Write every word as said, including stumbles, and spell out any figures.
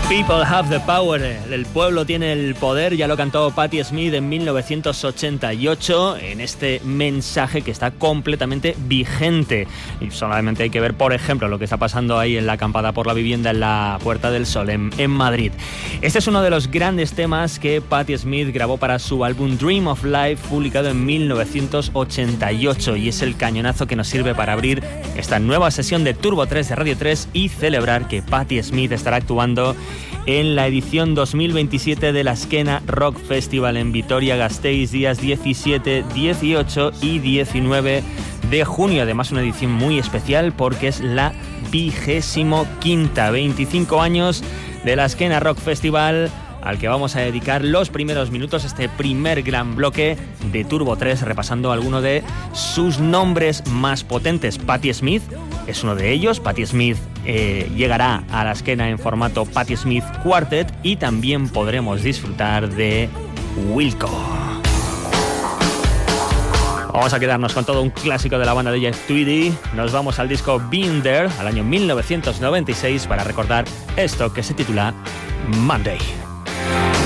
People have the power, el pueblo tiene el poder, ya lo cantó Patti Smith en mil novecientos ochenta y ocho en este mensaje que está completamente vigente. Y solamente hay que ver, por ejemplo, lo que está pasando ahí en la acampada por la vivienda en la Puerta del Sol, en, en Madrid. Este es uno de los grandes temas que Patti Smith grabó para su álbum Dream of Life, publicado en mil novecientos ochenta y ocho, y es el cañonazo que nos sirve para abrir esta nueva sesión de Turbo tres de Radio tres y celebrar que Patti Smith estará actuando en la edición dos mil veintisiete de la Skena Rock Festival en Vitoria-Gasteiz, días diecisiete, dieciocho y diecinueve de junio. Además, una edición muy especial porque es la vigésimo quinta, veinticinco años de la Skena Rock Festival, al que vamos a dedicar los primeros minutos, este primer gran bloque de Turbo tres, repasando algunos de sus nombres más potentes. Patti Smith es uno de ellos. Patti Smith eh, llegará a la Skena en formato Patti Smith Quartet, y también podremos disfrutar de Wilco. Vamos a quedarnos con todo un clásico de la banda de Jeff Tweedy. Nos vamos al disco Been There, al año mil novecientos noventa y seis, para recordar esto que se titula Monday.